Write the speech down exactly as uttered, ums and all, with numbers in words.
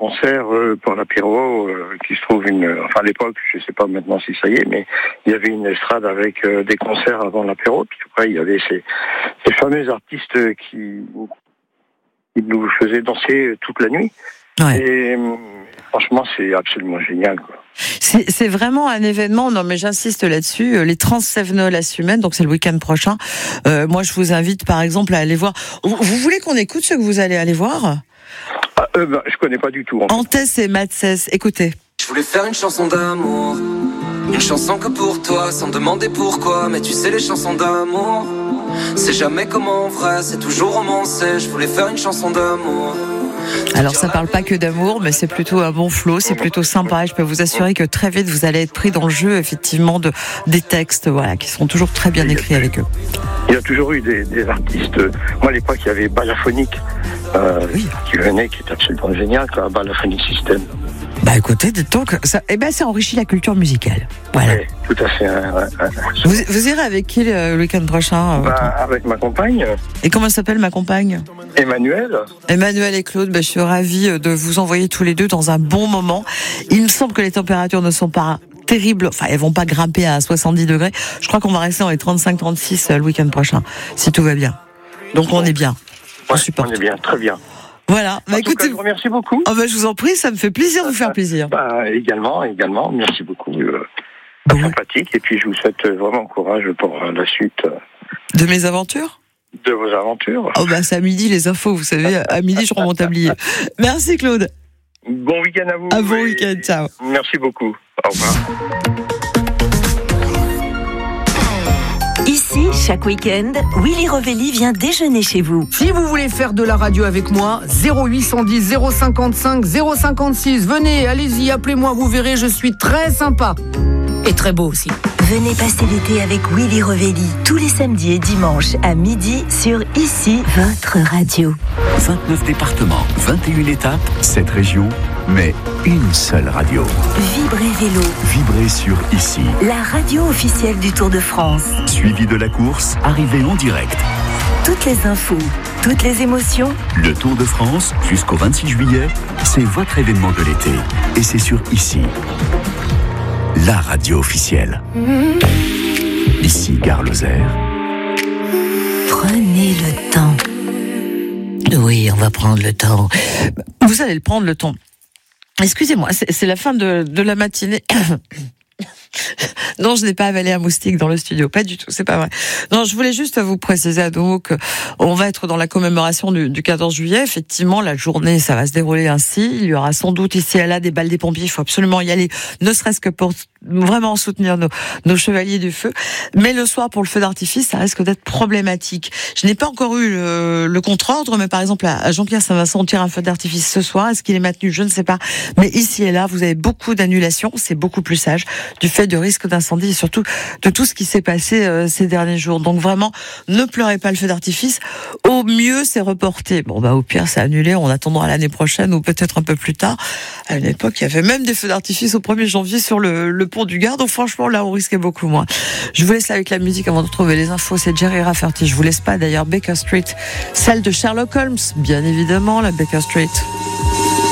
concert euh, pour l'apéro euh, qui se trouve une... Enfin, à l'époque, je sais pas maintenant si ça y est, mais il y avait une estrade avec euh, des concerts avant l'apéro. Puis après, il y avait ces, ces fameux artistes qui, qui nous faisaient danser toute la nuit. Ouais. Et euh, franchement, c'est absolument génial, quoi. C'est, c'est vraiment un événement, non mais j'insiste là-dessus, les Trans-Cévenol à Sumène, donc c'est le week-end prochain. Euh, moi je vous invite par exemple à aller voir. Vous, vous voulez qu'on écoute ce que vous allez aller voir ? Ah, euh, bah, je connais pas du tout. En fait. Antès et Matsès, écoutez. Je voulais faire une chanson d'amour, une chanson que pour toi, sans demander pourquoi. Mais tu sais les chansons d'amour, c'est jamais comme en vrai, c'est toujours romancé. Je voulais faire une chanson d'amour. Alors ça parle pas que d'amour, mais c'est plutôt un bon flow, c'est plutôt sympa. Et je peux vous assurer que très vite vous allez être pris dans le jeu, effectivement, de des textes, voilà, qui sont toujours très bien écrits avec eux. Il y a toujours eu des, des artistes. Moi, à l'époque, il y avait Balaphonique euh, Oui. qui venait, qui était absolument génial, quoi, Balaphonic System. Bah écoutez, donc ça, eh ben ça enrichit la culture musicale. Voilà. Oui, tout à fait. Hein, hein, hein. Vous, vous irez avec qui le week-end prochain ? Bah, avec ma compagne. Et comment s'appelle ma compagne ? Emmanuel. Emmanuel et Claude, bah, je suis ravie de vous envoyer tous les deux dans un bon moment. Il me semble que les températures ne sont pas terribles, enfin elles vont pas grimper à soixante-dix degrés. Je crois qu'on va rester dans les trente-cinq trente-six le week-end prochain, si tout va bien. Donc on est bien. On Ouais, supporte. on est bien, très bien. Voilà. Bah, En écoutez, tout cas, je vous remercie beaucoup. oh, bah, je vous en prie, ça me fait plaisir de vous faire plaisir. Bah, également, également, merci beaucoup. Euh, Bon. Sympathique. Et puis, je vous souhaite vraiment courage pour euh, la suite euh, De mes aventures ? de vos aventures. Oh bah c'est à midi les infos, vous savez, à midi je rends mon tablier. Merci Claude. Bon week-end à vous. À bon et- week-end, ciao. Merci beaucoup. Au revoir. Ici, chaque week-end, Willy Revelli vient déjeuner chez vous. Si vous voulez faire de la radio avec moi, zéro huit cent dix, zéro cinquante-cinq, zéro cinquante-six. Venez, allez-y, appelez-moi, vous verrez, je suis très sympa. Et très beau aussi. Venez passer l'été avec Willy Revelli, tous les samedis et dimanches à midi sur Ici, votre radio. vingt-neuf départements, vingt et une étapes, sept régions, mais une seule radio. Vibrez Vélo, Vibrez sur Ici. la radio officielle du Tour de France. Suivi de la course, arrivée en direct. Toutes les infos, toutes les émotions. Le Tour de France, jusqu'au vingt-six juillet, c'est votre événement de l'été. Et c'est sur Ici. La radio officielle. Ici, Gare Lozère. Prenez le temps. Oui, on va prendre le temps. Vous allez le prendre le temps. Excusez-moi, c'est, c'est la fin de, de la matinée. Non, je n'ai pas avalé un moustique dans le studio, pas du tout, c'est pas vrai. Non, je voulais juste vous préciser à nouveau que on va être dans la commémoration du, du quatorze juillet. Effectivement, la journée, ça va se dérouler ainsi. Il y aura sans doute ici et là des balles des pompiers. Il faut absolument y aller, ne serait-ce que pour vraiment soutenir nos, nos chevaliers du feu. Mais le soir, pour le feu d'artifice, ça risque d'être problématique. Je n'ai pas encore eu le, le contre-ordre, mais par exemple, à Jean-Pierre Saint-Vincent, on tire un feu d'artifice ce soir. Est-ce qu'il est maintenu? Je ne sais pas. Mais ici et là, vous avez beaucoup d'annulations. C'est beaucoup plus sage du fait du risque d'incendie et surtout de tout ce qui s'est passé euh, ces derniers jours. Donc vraiment, ne pleurez pas le feu d'artifice. Au mieux, c'est reporté. Bon, bah, au pire, c'est annulé. On attendra l'année prochaine ou peut-être un peu plus tard. À une époque, il y avait même des feux d'artifice au premier janvier sur le, le pont du Gard. Donc franchement, là, on risquait beaucoup moins. Je vous laisse avec la musique avant de retrouver les infos. C'est Jerry Rafferty. Je vous laisse pas d'ailleurs Baker Street, celle de Sherlock Holmes, bien évidemment, la Baker Street.